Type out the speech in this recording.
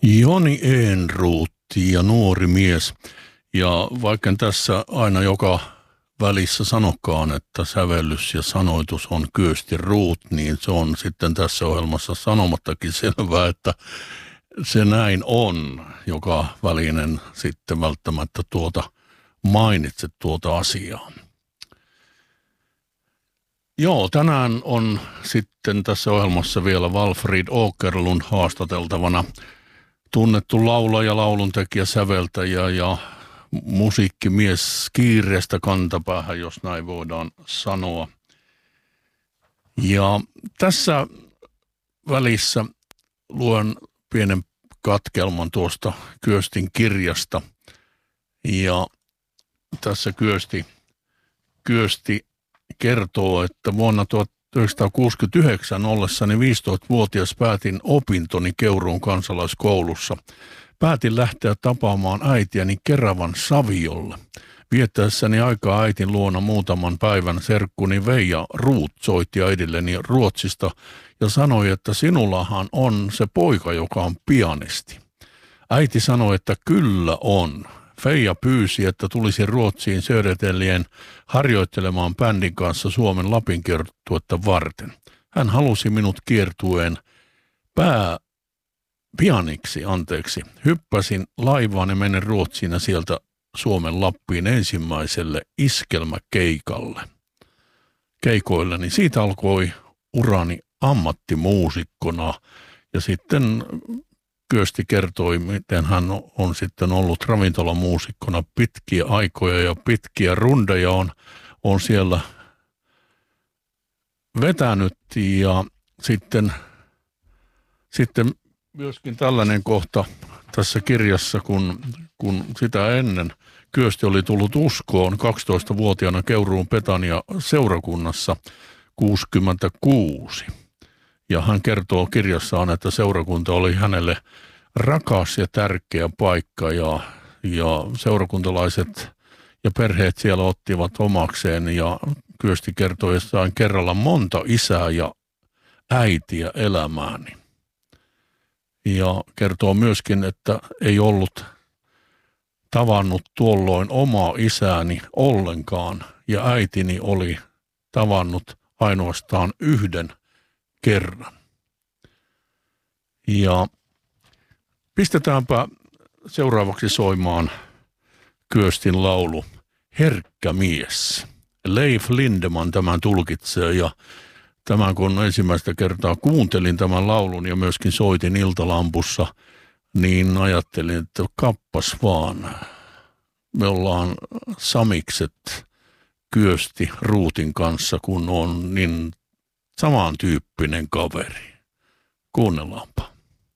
Joni Ehnruutti ja nuori mies. Ja vaikka en tässä aina joka välissä sanokaan, että sävellys ja sanoitus on Kyösti Ruut, niin se on sitten tässä ohjelmassa sanomattakin selvää, että se näin on, joka välinen sitten välttämättä mainitse tuota asiaa. Joo, tänään on sitten tässä ohjelmassa vielä Walfrid Åkerlund haastateltavana, tunnettu laulaja, lauluntekijä, säveltäjä ja musiikkimies kiireestä kantapäähän, jos näin voidaan sanoa. Ja tässä välissä luen pienen katkelman tuosta Kyöstin kirjasta. Ja tässä Kyösti kertoo, että vuonna 1969 ollessani 15-vuotias päätin opintoni Keuruun kansalaiskoulussa. Päätin lähteä tapaamaan äitiäni Keravan Saviolle. Viettäessäni aikaa äitin luona muutaman päivän serkkuni Veija Ruut soitti äidilleni Ruotsista ja sanoi, että sinullahan on se poika, joka on pianisti. Äiti sanoi, että kyllä on. Feija pyysi, että tulisi Ruotsiin Södertäljen harjoittelemaan bändin kanssa Suomen Lapin kiertuetta varten. Hän halusi minut kiertueen pianiksi. Hyppäsin laivaan ja menin Ruotsiin ja sieltä Suomen Lappiin ensimmäiselle iskelmäkeikoille. Niin siitä alkoi urani ammattimuusikkona ja sitten Kyösti kertoi, miten hän on sitten ollut ravintolamuusikkona pitkiä aikoja ja pitkiä rundeja on siellä vetänyt. Ja sitten myöskin tällainen kohta tässä kirjassa, kun sitä ennen Kyösti oli tullut uskoon 12-vuotiaana Keuruun Petania seurakunnassa 1966. Ja hän kertoo kirjassaan, että seurakunta oli hänelle rakas ja tärkeä paikka ja seurakuntalaiset ja perheet siellä ottivat omakseen. Ja Kyösti kertoi, että sain kerralla monta isää ja äitiä elämääni. Ja kertoo myöskin, että ei ollut tavannut tuolloin omaa isääni ollenkaan ja äitini oli tavannut ainoastaan yhden kerran. Ja pistetäänpä seuraavaksi soimaan Kyöstin laulu Herkkä mies. Leif Lindeman tämän tulkitsee ja tämän kun ensimmäistä kertaa kuuntelin tämän laulun ja myöskin soitin Iltalampussa, niin ajattelin, että kappas vaan. Me ollaan samikset Kyösti Ruutin kanssa, kun on niin samantyyppinen kaveri. Kuunnellaanpa.